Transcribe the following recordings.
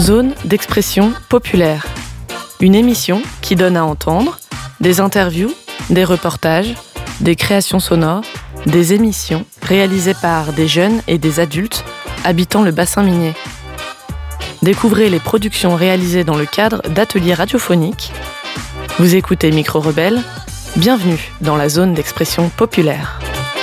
Zone d'expression populaire. Une émission qui donne à entendre des interviews, des reportages, des créations sonores, des émissions réalisées par des jeunes et des adultes habitant le bassin minier. Découvrez les productions réalisées dans le cadre d'ateliers radiophoniques. Vous écoutez Micro Rebelle. Bienvenue dans la zone d'expression populaire.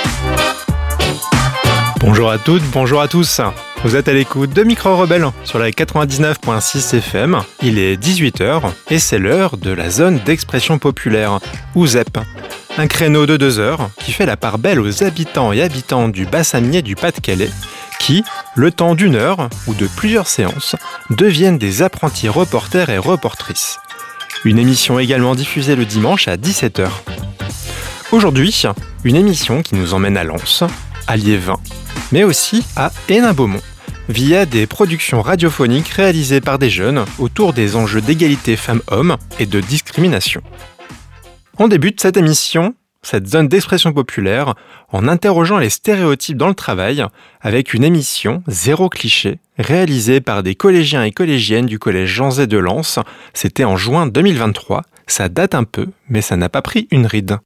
Bonjour à toutes, bonjour à tous. Vous êtes à l'écoute de Micro Rebelle sur la 99.6 FM. Il est 18h et c'est l'heure de la zone d'expression populaire, ou ZEP. Un créneau de 2 heures qui fait la part belle aux habitants et habitantes du bassin minier du Pas-de-Calais qui, le temps d'1 heure ou de plusieurs séances, deviennent des apprentis reporters et reportrices. Une émission également diffusée le dimanche à 17h. Aujourd'hui, une émission qui nous emmène à Lens, à Liévin, mais aussi à Hénin-Beaumont, via des productions radiophoniques réalisées par des jeunes autour des enjeux d'égalité femmes-hommes et de discrimination. On débute cette émission, cette zone d'expression populaire, en interrogeant les stéréotypes dans le travail avec une émission Zéro cliché, réalisée par des collégiens et collégiennes du collège Jean Zay de Lens. C'était en juin 2023. Ça date un peu, mais ça n'a pas pris une ride.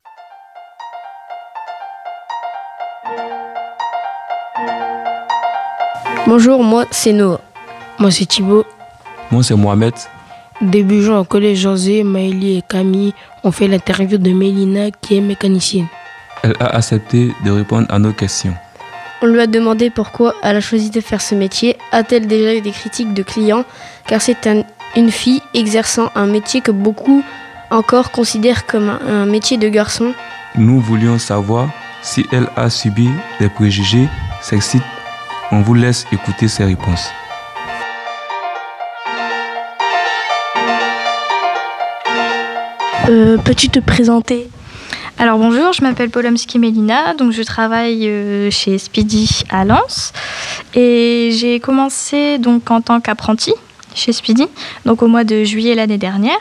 Bonjour, moi c'est Noah. Moi c'est Thibaut. Moi c'est Mohamed. Début juin au collège José, Maëlie et Camille ont fait l'interview de Mélina qui est mécanicienne. Elle a accepté de répondre à nos questions. On lui a demandé pourquoi elle a choisi de faire ce métier. A-t-elle déjà eu des critiques de clients? Car c'est une fille exerçant un métier que beaucoup encore considèrent comme un métier de garçon. Nous voulions savoir si elle a subi des préjugés sexistes. On vous laisse écouter ses réponses. Peux-tu te présenter? Alors bonjour, je m'appelle Polomski Mélina, donc je travaille chez Speedy à Lens et j'ai commencé donc en tant qu'apprenti chez Speedy, donc au mois de juillet l'année dernière.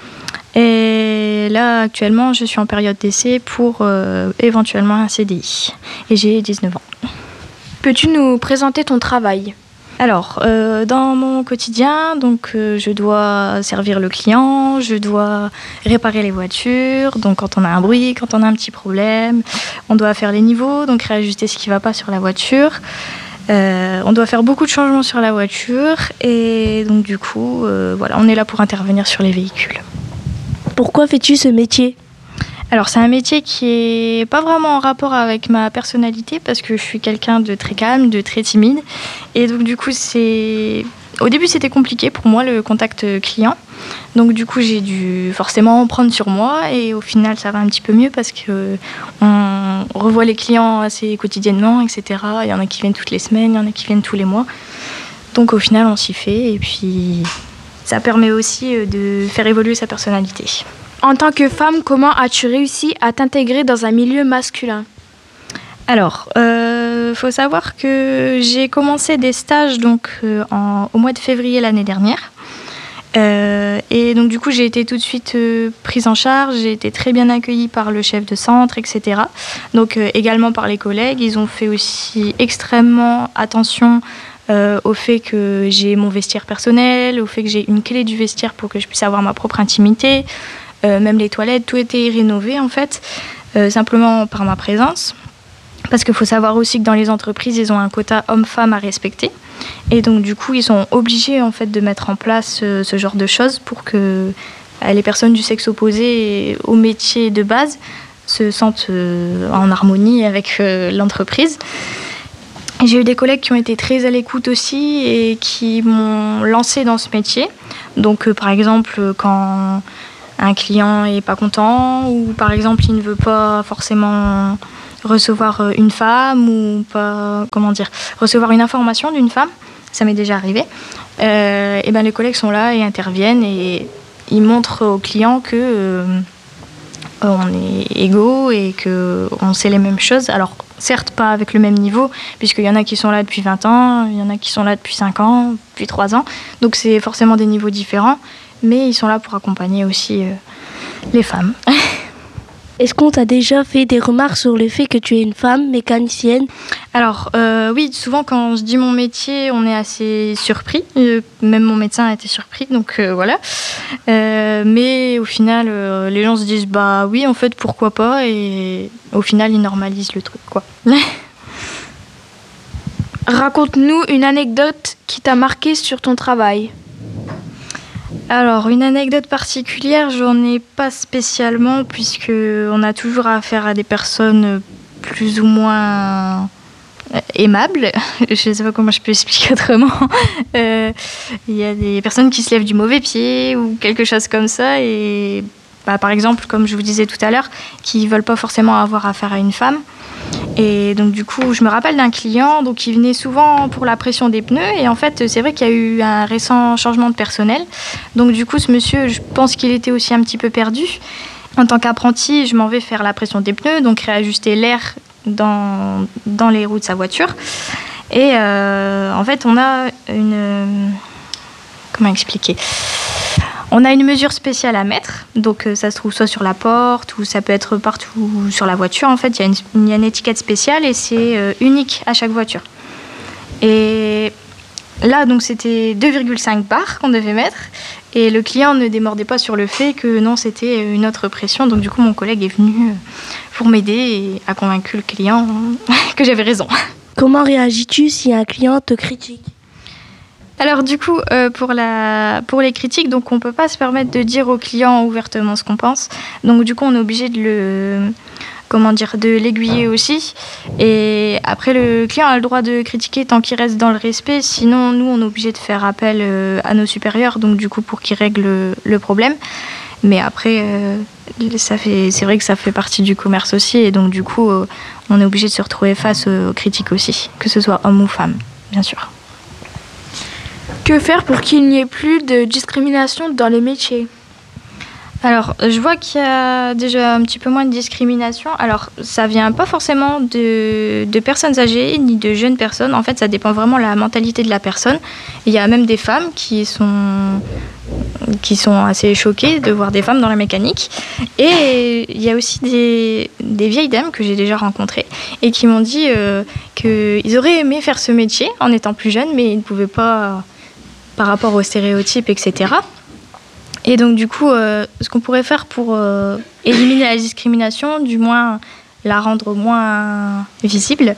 Et là actuellement je suis en période d'essai pour éventuellement un CDI et j'ai 19 ans. Peux-tu nous présenter ton travail ? Alors, dans mon quotidien, donc, je dois servir le client, je dois réparer les voitures, donc quand on a un bruit, quand on a un petit problème, on doit faire les niveaux, donc réajuster ce qui ne va pas sur la voiture. On doit faire beaucoup de changements sur la voiture et donc du coup, voilà, on est là pour intervenir sur les véhicules. Pourquoi fais-tu ce métier ? Alors c'est un métier qui est pas vraiment en rapport avec ma personnalité parce que je suis quelqu'un de très calme, de très timide et donc du coup au début c'était compliqué pour moi le contact client, donc du coup j'ai dû forcément prendre sur moi et au final ça va un petit peu mieux parce que on revoit les clients assez quotidiennement, etc. Il y en a qui viennent toutes les semaines, il y en a qui viennent tous les mois, donc au final on s'y fait et puis ça permet aussi de faire évoluer sa personnalité. En tant que femme, comment as-tu réussi à t'intégrer dans un milieu masculin ? Alors, faut savoir que j'ai commencé des stages donc, au mois de février l'année dernière. Et donc du coup, j'ai été tout de suite prise en charge. J'ai été très bien accueillie par le chef de centre, etc. Donc également par les collègues. Ils ont fait aussi extrêmement attention au fait que j'ai mon vestiaire personnel, au fait que j'ai une clé du vestiaire pour que je puisse avoir ma propre intimité. Même les toilettes, tout était rénové en fait, simplement par ma présence. Parce qu'il faut savoir aussi que dans les entreprises, ils ont un quota homme-femme à respecter. Et donc du coup, ils sont obligés en fait de mettre en place ce genre de choses pour que les personnes du sexe opposé au métier de base se sentent en harmonie avec l'entreprise. Et j'ai eu des collègues qui ont été très à l'écoute aussi et qui m'ont lancée dans ce métier. Donc par exemple, quand un client est pas content ou par exemple il ne veut pas forcément recevoir une femme ou pas, recevoir une information d'une femme, ça m'est déjà arrivé, et ben les collègues sont là et interviennent et ils montrent aux clients que on est égaux et qu'on sait les mêmes choses. Alors certes pas avec le même niveau puisqu'il y en a qui sont là depuis 20 ans, il y en a qui sont là depuis 5 ans, depuis 3 ans, donc c'est forcément des niveaux différents. Mais ils sont là pour accompagner aussi les femmes. Est-ce qu'on t'a déjà fait des remarques sur le fait que tu es une femme mécanicienne? Alors, oui, souvent quand je dis mon métier, on est assez surpris. Même mon médecin a été surpris, donc voilà. Mais au final, les gens se disent, bah oui, en fait, pourquoi pas? Et au final, ils normalisent le truc, quoi. Raconte-nous une anecdote qui t'a marqué sur ton travail. Alors, une anecdote particulière, j'en ai pas spécialement, puisque on a toujours affaire à des personnes plus ou moins aimables. Je ne sais pas comment je peux expliquer autrement. Il y a des personnes qui se lèvent du mauvais pied ou quelque chose comme ça. Et par exemple, comme je vous disais tout à l'heure, qui ne veulent pas forcément avoir affaire à une femme. Et donc du coup, je me rappelle d'un client qui venait souvent pour la pression des pneus. Et en fait, c'est vrai qu'il y a eu un récent changement de personnel. Donc du coup, ce monsieur, je pense qu'il était aussi un petit peu perdu. En tant qu'apprenti, je m'en vais faire la pression des pneus, donc réajuster l'air dans les roues de sa voiture. Et en fait, on a une... Comment expliquer ? On a une mesure spéciale à mettre, donc ça se trouve soit sur la porte ou ça peut être partout sur la voiture. En fait, il y a une étiquette spéciale et c'est unique à chaque voiture. Et là, donc c'était 2,5 bars qu'on devait mettre et le client ne démordait pas sur le fait que non, c'était une autre pression. Donc du coup, mon collègue est venu pour m'aider et a convaincu le client que j'avais raison. Comment réagis-tu si un client te critique ? Alors du coup, pour les critiques, donc on peut pas se permettre de dire au client ouvertement ce qu'on pense. Donc du coup, on est obligé de l'aiguiller aussi. Et après, le client a le droit de critiquer tant qu'il reste dans le respect. Sinon, nous, on est obligé de faire appel à nos supérieurs, donc du coup, pour qu'ils règlent le problème. Mais après, c'est vrai que ça fait partie du commerce aussi. Et donc du coup, on est obligé de se retrouver face aux critiques aussi, que ce soit homme ou femme, bien sûr. Que faire pour qu'il n'y ait plus de discrimination dans les métiers ? Alors, je vois qu'il y a déjà un petit peu moins de discrimination. Alors, ça vient pas forcément de personnes âgées ni de jeunes personnes. En fait, ça dépend vraiment de la mentalité de la personne. Il y a même des femmes qui sont assez choquées de voir des femmes dans la mécanique. Et il y a aussi des vieilles dames que j'ai déjà rencontrées et qui m'ont dit qu'ils auraient aimé faire ce métier en étant plus jeunes, mais ils ne pouvaient pas par rapport aux stéréotypes, etc. Et donc du coup, ce qu'on pourrait faire pour éliminer la discrimination, du moins la rendre moins visible,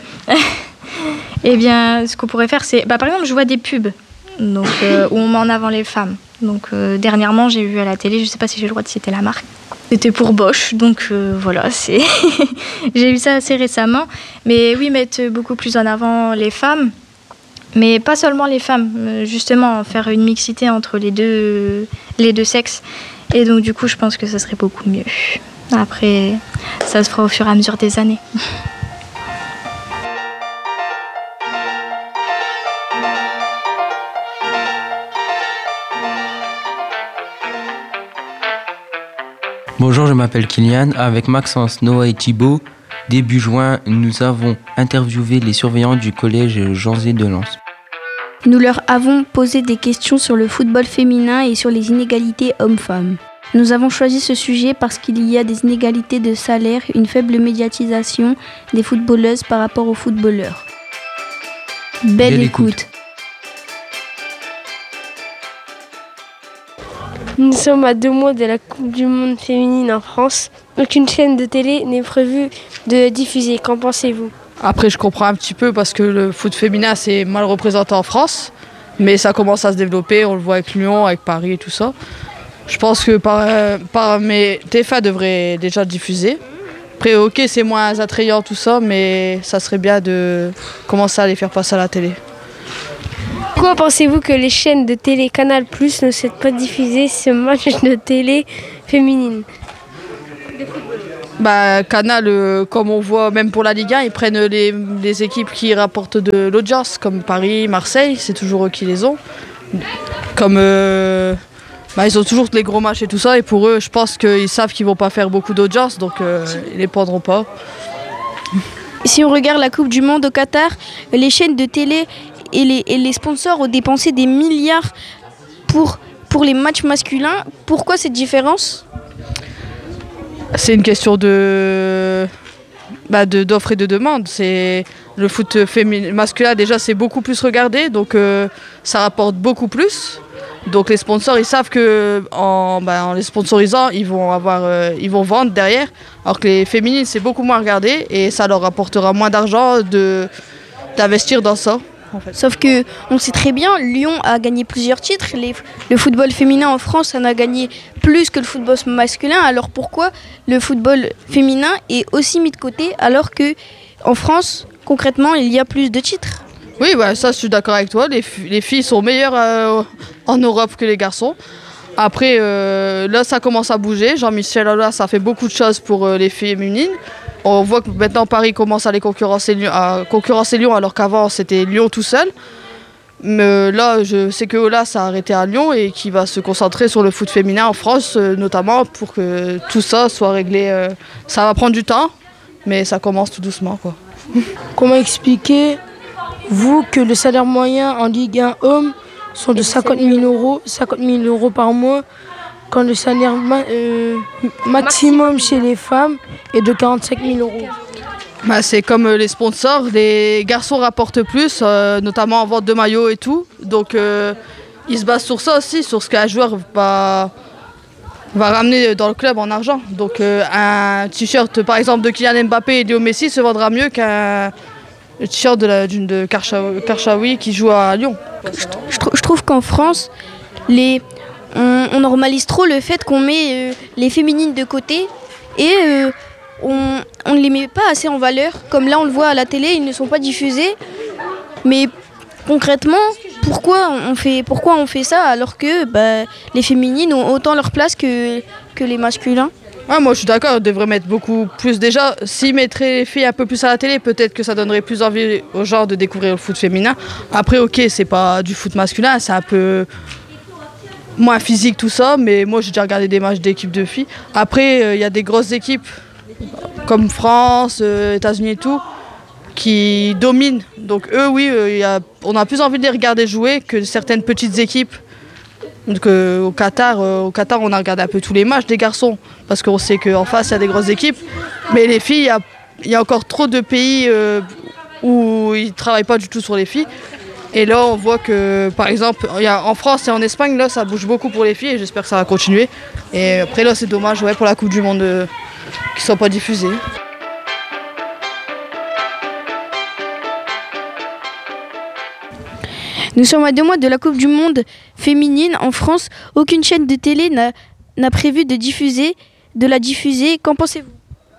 eh bien, ce qu'on pourrait faire, c'est... par exemple, je vois des pubs donc, où on met en avant les femmes. Donc dernièrement, j'ai vu à la télé, je ne sais pas si j'ai le droit de citer la marque, c'était pour Bosch, donc voilà, c'est j'ai vu ça assez récemment. Mais oui, mettre beaucoup plus en avant les femmes, mais pas seulement les femmes, justement faire une mixité entre les deux sexes. Et donc du coup, je pense que ça serait beaucoup mieux. Après, ça se fera au fur et à mesure des années. Bonjour, je m'appelle Kylian. Avec Maxence, Noah et Thibaut, début juin, nous avons interviewé les surveillants du collège Jean-Zé de Lens. Nous leur avons posé des questions sur le football féminin et sur les inégalités hommes-femmes. Nous avons choisi ce sujet parce qu'il y a des inégalités de salaire, une faible médiatisation des footballeuses par rapport aux footballeurs. Belle écoute. Nous sommes à 2 mois de la Coupe du Monde féminine en France. Aucune chaîne de télé n'est prévue de diffuser. Qu'en pensez-vous ? Après, je comprends un petit peu parce que le foot féminin, c'est mal représenté en France. Mais ça commence à se développer. On le voit avec Lyon, avec Paris et tout ça. Je pense que mais TF1 devrait déjà diffuser. Après, ok, c'est moins attrayant tout ça, mais ça serait bien de commencer à les faire passer à la télé. Pourquoi pensez-vous que les chaînes de télé Canal+ ne souhaitent pas diffuser ce match de télé féminine ? Canal, comme on voit même pour la Ligue 1, ils prennent les équipes qui rapportent de l'audience, comme Paris, Marseille, c'est toujours eux qui les ont. Comme ils ont toujours les gros matchs et tout ça, et pour eux, je pense qu'ils savent qu'ils vont pas faire beaucoup d'audience, donc ils les prendront pas. Si on regarde la Coupe du Monde au Qatar, les chaînes de télé et les sponsors ont dépensé des milliards pour les matchs masculins. Pourquoi cette différence ? C'est une question d'offre et de demande. C'est le foot masculin déjà c'est beaucoup plus regardé, donc ça rapporte beaucoup plus. Donc les sponsors ils savent que en les sponsorisant ils vont vendre derrière, alors que les féminines c'est beaucoup moins regardé et ça leur rapportera moins d'argent d'investir dans ça. En fait. Sauf que on sait très bien, Lyon a gagné plusieurs titres. Le football féminin en France en a gagné plus que le football masculin. Alors pourquoi le football féminin est aussi mis de côté alors que en France, concrètement, il y a plus de titres? Oui, ça je suis d'accord avec toi. Les filles sont meilleures en Europe que les garçons. Après, là ça commence à bouger. Jean-Michel Aulas a fait beaucoup de choses pour les filles féminines. On voit que maintenant Paris commence à les concurrencer Lyon alors qu'avant c'était Lyon tout seul. Mais là je sais que Aulas a arrêté à Lyon et qu'il va se concentrer sur le foot féminin en France notamment pour que tout ça soit réglé. Ça va prendre du temps mais ça commence tout doucement quoi. Comment expliquez-vous que le salaire moyen en Ligue 1 homme sont de 50 000 euros par mois quand le salaire maximum chez les femmes est de 45 000 euros? C'est comme les sponsors, les garçons rapportent plus, notamment en vente de maillots et tout. Donc ils se basent sur ça aussi, sur ce qu'un joueur va ramener dans le club en argent. Donc un t-shirt par exemple de Kylian Mbappé et Léo Messi se vendra mieux qu'un t-shirt de Karchaoui qui joue à Lyon. Je trouve qu'en France, on normalise trop le fait qu'on met les féminines de côté et on ne les met pas assez en valeur. Comme là on le voit à la télé, ils ne sont pas diffusés. Mais concrètement, pourquoi on fait ça alors que les féminines ont autant leur place que les masculins? Moi je suis d'accord, on devrait mettre beaucoup plus. Déjà, s'ils mettraient les filles un peu plus à la télé, peut-être que ça donnerait plus envie aux gens de découvrir le foot féminin. Après ok, c'est pas du foot masculin, c'est un peu moins physique tout ça, mais moi j'ai déjà regardé des matchs d'équipes de filles. Après il y a des grosses équipes comme France, États-Unis et tout qui dominent. Donc eux oui, on a plus envie de les regarder jouer que certaines petites équipes. Donc, au Qatar, on a regardé un peu tous les matchs des garçons parce qu'on sait qu'en face il y a des grosses équipes. Mais les filles, il y a encore trop de pays où ils ne travaillent pas du tout sur les filles. Et là on voit que par exemple en France et en Espagne là ça bouge beaucoup pour les filles et j'espère que ça va continuer. Et après là c'est dommage pour la Coupe du Monde qu'ils ne soient pas diffusés. Nous sommes à 2 mois de la Coupe du Monde féminine en France. Aucune chaîne de télé n'a prévu de la diffuser. Qu'en pensez-vous?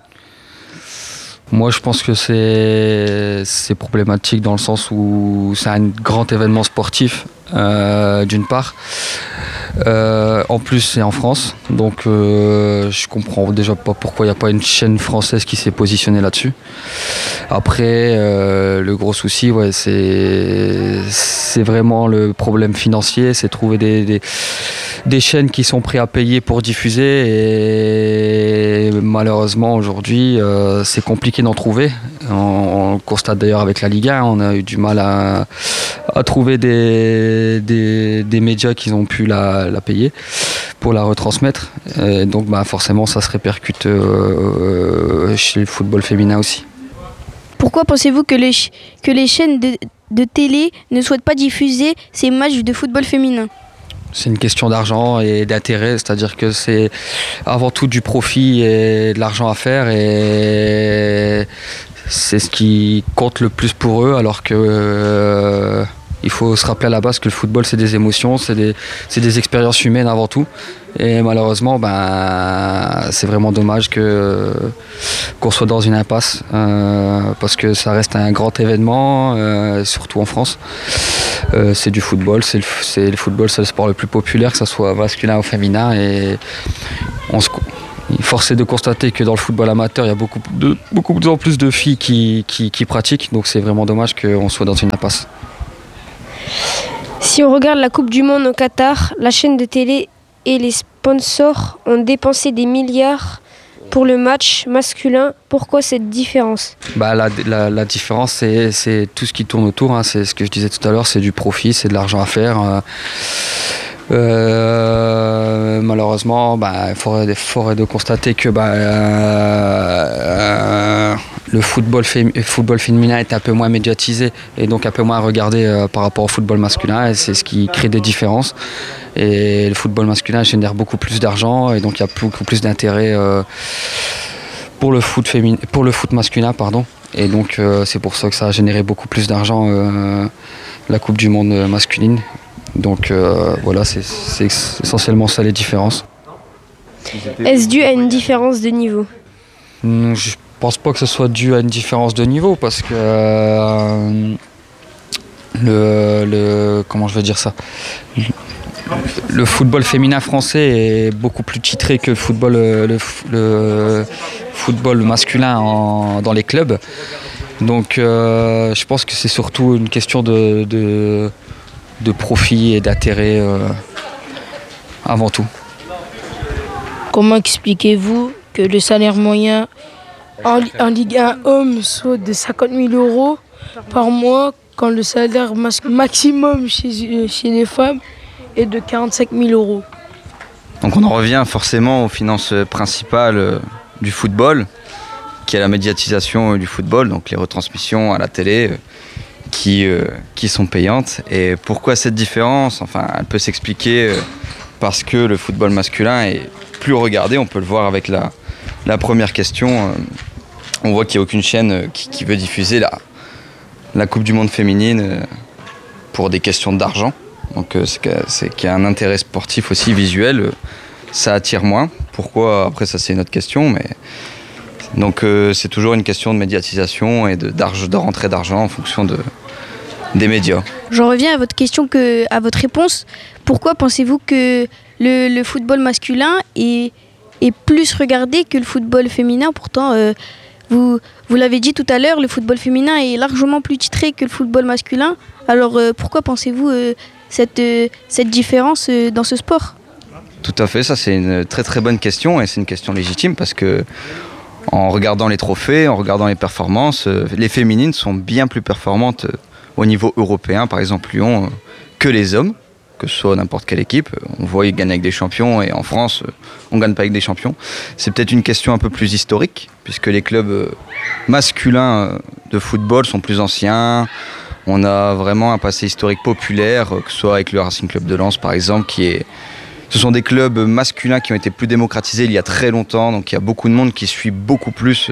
Moi, je pense que c'est problématique dans le sens où c'est un grand événement sportif, d'une part. En plus, c'est en France, donc je comprends déjà pas pourquoi il n'y a pas une chaîne française qui s'est positionnée là-dessus. Après, le gros souci, c'est vraiment le problème financier, c'est trouver des chaînes qui sont prêtes à payer pour diffuser et malheureusement aujourd'hui c'est compliqué d'en trouver. On le constate d'ailleurs avec la Ligue 1, on a eu du mal à trouver des médias qui ont pu la payer pour la retransmettre. Et donc forcément ça se répercute chez le football féminin aussi. Pourquoi pensez-vous que les chaînes de télé ne souhaitent pas diffuser ces matchs de football féminin? C'est une question d'argent et d'intérêt, c'est-à-dire que c'est avant tout du profit et de l'argent à faire et c'est ce qui compte le plus pour eux, alors que il faut se rappeler à la base que le football c'est des émotions, c'est des expériences humaines avant tout. Et malheureusement, c'est vraiment dommage qu'on soit dans une impasse parce que ça reste un grand événement, surtout en France. C'est du football, le football, c'est le sport le plus populaire, que ce soit masculin ou féminin. Et force est de constater que dans le football amateur, il y a beaucoup plus de filles qui pratiquent. Donc c'est vraiment dommage qu'on soit dans une impasse. Si on regarde la Coupe du Monde au Qatar, la chaîne de télé et les sponsors ont dépensé des milliards pour le match masculin. Pourquoi cette différence ? La différence, c'est tout ce qui tourne autour. C'est ce que je disais tout à l'heure, c'est du profit, c'est de l'argent à faire. Malheureusement, il faudrait de constater que le football féminin est un peu moins médiatisé et donc un peu moins regardé par rapport au football masculin, et c'est ce qui crée des différences. Et le football masculin génère beaucoup plus d'argent et donc il y a beaucoup plus d'intérêt pour le foot masculin, pardon. Et donc c'est pour ça que ça a généré beaucoup plus d'argent la Coupe du Monde masculine. Donc voilà, c'est essentiellement ça les différences. Est-ce dû à une différence de niveau ? Je pense pas que ce soit dû à une différence de niveau parce que comment je vais dire ça, le football féminin français est beaucoup plus titré que le football masculin dans les clubs. Donc je pense que c'est surtout une question de profit et d'intérêt avant tout. Comment expliquez-vous que le salaire moyen en Ligue 1 homme soit de 50 000 € par mois quand le salaire maximum chez les femmes est de 45 000 €? Donc on en revient forcément aux finances principales du football, qui est la médiatisation du football, donc les retransmissions à la télé qui sont payantes. Et pourquoi cette différence ? Enfin, elle peut s'expliquer parce que le football masculin est plus regardé. On peut le voir avec la première question. On voit qu'il n'y a aucune chaîne qui veut diffuser la Coupe du Monde féminine pour des questions d'argent. Donc c'est qu'il y a un intérêt sportif aussi visuel, ça attire moins. Pourquoi ? Après ça c'est une autre question, mais donc c'est toujours une question de médiatisation et de rentrée d'argent en fonction des médias. J'en reviens à votre question, à votre réponse. Pourquoi pensez-vous que le football masculin est plus regardé que le football féminin ? Pourtant, vous l'avez dit tout à l'heure, le football féminin est largement plus titré que le football masculin. Alors pourquoi pensez-vous cette différence dans ce sport ? Tout à fait, ça c'est une très très bonne question et c'est une question légitime parce que en regardant les trophées, en regardant les performances, les féminines sont bien plus performantes au niveau européen, par exemple Lyon, que les hommes, que ce soit n'importe quelle équipe. On voit qu'ils gagnent avec des champions et en France, on ne gagne pas avec des champions. C'est peut-être une question un peu plus historique puisque les clubs masculins de football sont plus anciens. On a vraiment un passé historique populaire, que ce soit avec le Racing Club de Lens par exemple, ce sont des clubs masculins qui ont été plus démocratisés il y a très longtemps, donc il y a beaucoup de monde qui suit beaucoup plus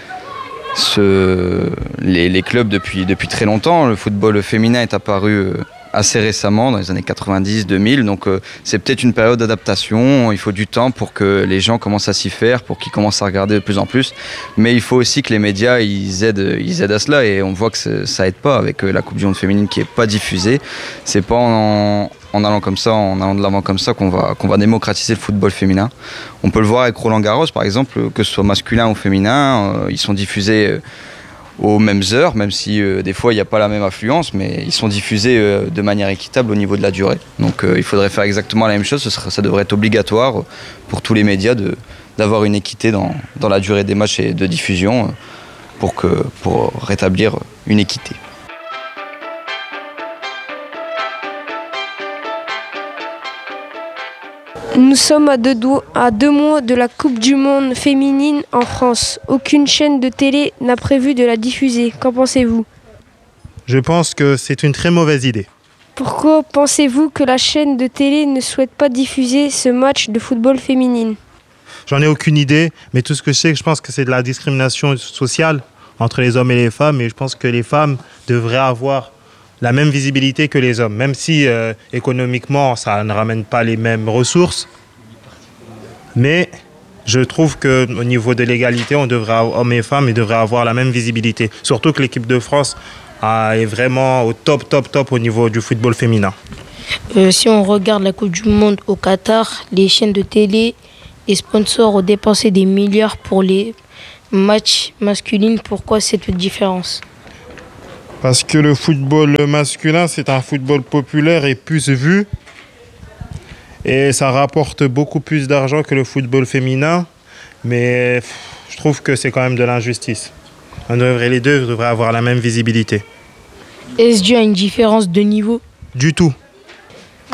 les clubs depuis très longtemps. Le football féminin est apparu assez récemment, dans les années 90-2000, donc c'est peut-être une période d'adaptation. Il faut du temps pour que les gens commencent à s'y faire, pour qu'ils commencent à regarder de plus en plus, mais il faut aussi que les médias ils aident à cela, et on voit que ça aide pas avec la Coupe du Monde féminine qui est pas diffusée. C'est pas en allant de l'avant comme ça qu'on va démocratiser le football féminin. On peut le voir avec Roland Garros par exemple, que ce soit masculin ou féminin, ils sont diffusés aux mêmes heures, même si des fois il n'y a pas la même affluence, mais ils sont diffusés de manière équitable au niveau de la durée. Donc il faudrait faire exactement la même chose, ça devrait être obligatoire pour tous les médias d'avoir une équité dans la durée des matchs et de diffusion pour rétablir une équité. Nous sommes à deux mois de la Coupe du Monde féminine en France. Aucune chaîne de télé n'a prévu de la diffuser. Qu'en pensez-vous ? Je pense que c'est une très mauvaise idée. Pourquoi pensez-vous que la chaîne de télé ne souhaite pas diffuser ce match de football féminine ? J'en ai aucune idée, mais tout ce que je sais, je pense que c'est de la discrimination sociale entre les hommes et les femmes, et je pense que les femmes devraient avoir la même visibilité que les hommes, même si économiquement ça ne ramène pas les mêmes ressources. Mais je trouve qu'au niveau de l'égalité, hommes et femmes, ils devraient avoir la même visibilité. Surtout que l'équipe de France est vraiment au top au niveau du football féminin. Si on regarde la Coupe du Monde au Qatar, les chaînes de télé, les sponsors ont dépensé des milliards pour les matchs masculins. Pourquoi cette différence ? Parce que le football masculin, c'est un football populaire et plus vu. Et ça rapporte beaucoup plus d'argent que le football féminin. Mais je trouve que c'est quand même de l'injustice. Les deux devraient avoir la même visibilité. Est-ce dû à une différence de niveau ? Du tout.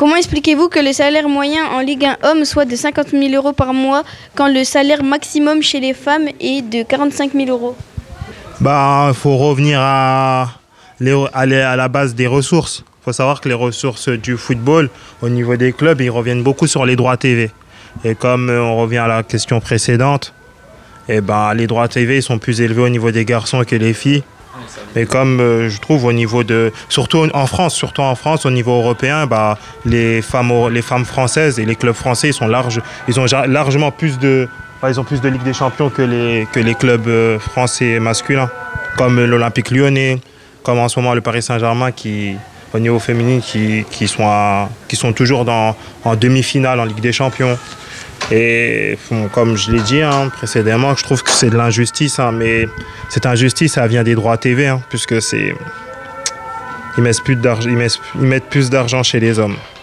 Comment expliquez-vous que le salaire moyen en Ligue 1 homme soit de 50 000 € par mois quand le salaire maximum chez les femmes est de 45 000 €? Il faut revenir à la base des ressources. Il faut savoir que les ressources du football, au niveau des clubs, ils reviennent beaucoup sur les droits TV. Et comme on revient à la question précédente, les droits TV ils sont plus élevés au niveau des garçons que les filles. Mais comme je trouve au niveau surtout en France, au niveau européen, les femmes françaises et les clubs français ils ont largement plus de Ligue des Champions que les clubs français masculins, comme l'Olympique Lyonnais, comme en ce moment le Paris Saint-Germain qui au niveau féminin qui sont toujours en demi-finale en Ligue des Champions. Et comme je l'ai dit précédemment, je trouve que c'est de l'injustice, mais cette injustice, ça vient des droits TV, puisque ils mettent plus d'argent chez les hommes.